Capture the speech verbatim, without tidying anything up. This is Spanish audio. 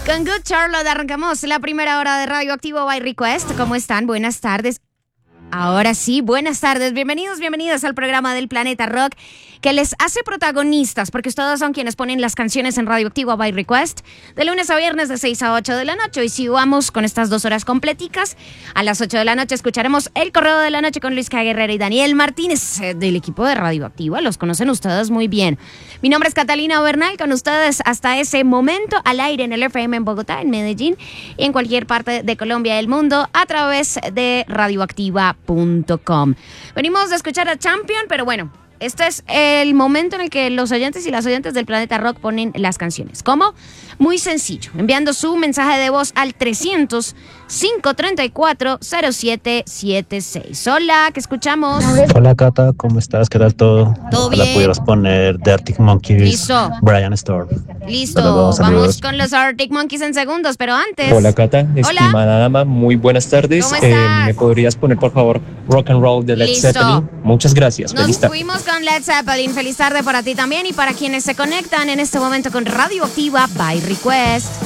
Con Good Charlotte arrancamos la primera hora de Radioactivo by Request. ¿Cómo están? Buenas tardes. Ahora sí, buenas tardes. Bienvenidos, bienvenidas al programa del Planeta Rock que les hace protagonistas, porque ustedes son quienes ponen las canciones en Radioactivo by Request de lunes a viernes de seis a ocho de la noche. Y si vamos con estas dos horas completicas, a las ocho de la noche escucharemos El Correo de la Noche con Luis K. Guerrero y Daniel Martínez eh, del equipo de Radioactivo. Los conocen ustedes muy bien. Mi nombre es Catalina Bernal, con ustedes hasta ese momento al aire en el F M en Bogotá, en Medellín y en cualquier parte de Colombia y del mundo a través de radioactiva punto com. Venimos de escuchar a Champion, pero bueno, este es el momento en el que los oyentes y las oyentes del Planeta Rock ponen las canciones. ¿Cómo? Muy sencillo, enviando su mensaje de voz al trescientos, cinco treinta y cuatro, cero siete siete seis. Hola, ¿qué escuchamos? Hola Cata, ¿cómo estás? ¿Qué tal todo? ¿Todo Ojalá bien? pudieras poner The Arctic Monkeys, Listo. Brian Storm. Listo, Hasta luego, vamos saludos. con los Arctic Monkeys en segundos, pero antes... Hola Cata, estimada dama, muy buenas tardes. ¿Cómo Eh, estás? ¿Me podrías poner por favor Rock and Roll de Led Listo. Zeppelin? Muchas gracias, Nos feliz tarde. fuimos con Led Zeppelin. Feliz tarde para ti también y para quienes se conectan en este momento con Radioactiva by Request.